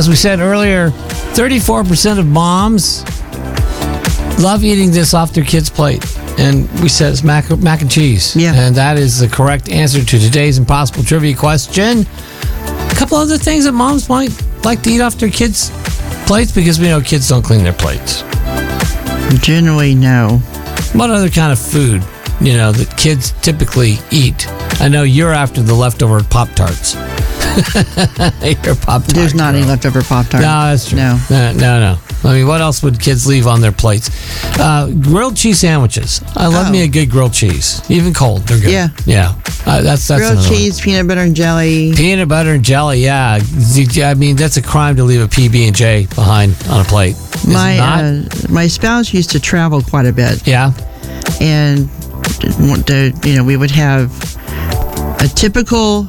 as we said earlier, 34% of moms love eating this off their kids' plate. And we said it's mac and cheese. Yeah. And that is the correct answer to today's impossible trivia question. A couple other things that moms might like to eat off their kids' plates, because we know kids don't clean their plates. Generally, no. What other kind of food, that kids typically eat? I know you're after the leftover Pop-Tarts. You're Pop-Tart There's not any girl. leftover Pop-Tart. No, that's true. No. No. I mean, what else would kids leave on their plates? Grilled cheese sandwiches. I love me a good grilled cheese. Even cold, they're good. Yeah. Yeah. That's Grilled another cheese, peanut butter and jelly. one. Peanut butter and jelly, yeah. I mean, that's a crime to leave a PB&J behind on a plate. Is it not? My spouse used to travel quite a bit. Yeah. And we would have a typical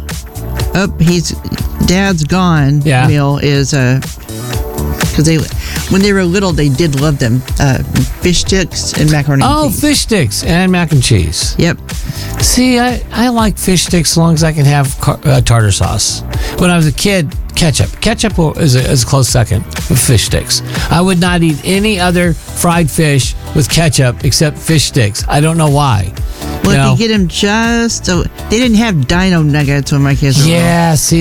dad's gone Yeah. meal is because when they were little they did love them fish sticks and macaroni and cheese. Fish sticks and mac and cheese. Yep. See, I like fish sticks as long as I can have tartar sauce. When I was a kid, ketchup. Ketchup is a close second with fish sticks. I would not eat any other fried fish with ketchup except fish sticks. I don't know why. Well, if you get them they didn't have dino nuggets when my kids were little. Yeah, see,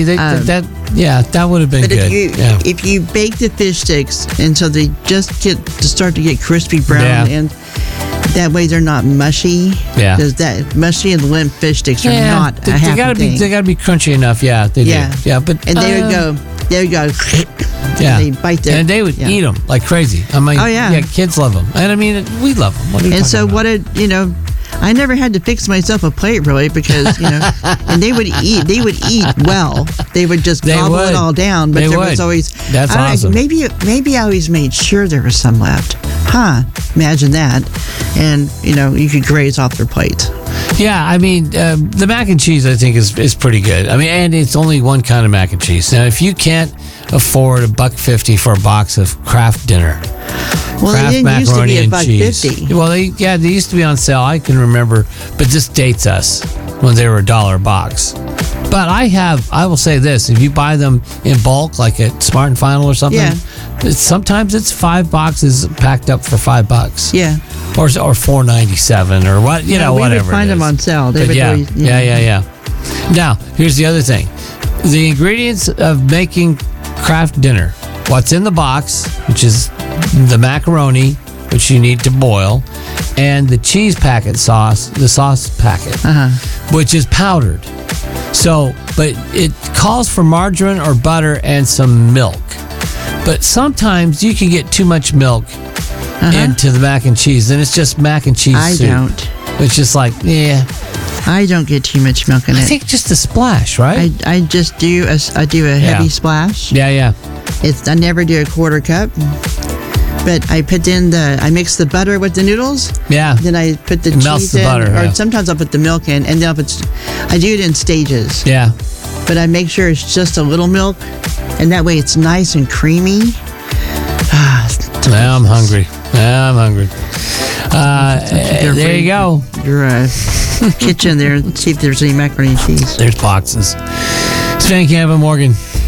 that would have been But good. if you bake the fish sticks until they just start to get crispy brown, and that way they're not mushy. Yeah. Because that mushy and limp fish sticks are not a they happy gotta thing. They gotta be crunchy enough. Yeah, they Yeah. do. Yeah, but And they would go. They would go. Yeah, They bite them. and they would eat them like crazy. I mean, Oh, yeah. kids love them, and I mean, we love them. What are you And talking so about? I never had to fix myself a plate really because and they would eat well. They would just gobble it all down, but there was always That's I don't know, awesome. maybe I always made sure there was some left. Imagine that. And you could graze off their plate. Yeah, I mean, the mac and cheese I think is pretty good. I mean, and it's only one kind of mac and cheese. Now, if you can't afford $1.50 for a box of Kraft dinner, Well, Kraft they didn't used to be macaroni and cheese. $1.50. Well, they used to be on sale. I can remember, but this dates us when they were $1 a box. But I will say this: if you buy them in bulk, like at Smart and Final or something, sometimes it's 5 boxes packed up for $5. Yeah. Or $4.97 or what We whatever. would find it is. them on sale. They But would yeah, always, yeah. Now, here's the other thing. The ingredients of making Kraft dinner. What's in the box, which is the macaroni, which you need to boil, and the cheese packet sauce, the sauce packet, which is powdered. So, but it calls for margarine or butter and some milk. But sometimes you can get too much milk into the mac and cheese, and it's just mac and cheese soup. I don't. It's just like, I don't get too much milk in it. I think just a splash, right? I just do a heavy splash. Yeah. I never do a quarter cup. But I mix the butter with the noodles. Yeah. Then I put the It melts cheese the in, butter, or yeah. sometimes I'll put the milk in, and then I do it in stages. Yeah. But I make sure it's just a little milk, and that way it's nice and creamy. Now I'm hungry. There you go. Your kitchen there and see if there's any macaroni and cheese. There's boxes. Sven Camp and Morgan.